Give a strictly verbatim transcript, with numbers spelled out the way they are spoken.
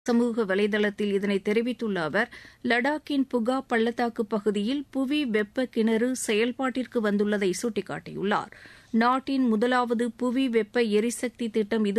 சமூக வலைதளத்தில் இதனை தெரிவித்துள்ள அவர் லடாக்கின் புகா பள்ளத்தாக்கு பகுதியில் புவி வெப்ப கிணறு செயல்பாட்டிற்கு வந்துள்ளதை சுட்டிக்காட்டியுள்ளார். நாட்டின் முதலாவது புவி வெப்ப எரிசக்தி திட்டம் இது